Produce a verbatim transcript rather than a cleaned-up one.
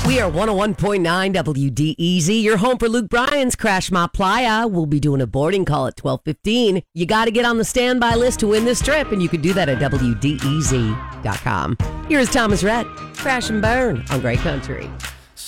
We are one oh one point nine W D E Z, your home for Luke Bryan's Crash My Playa. We'll be doing a boarding call at twelve fifteen. You got to get on the standby list to win this trip, and you can do that at W D E Z dot com. Here's Thomas Rhett, Crash and Burn on Great Country.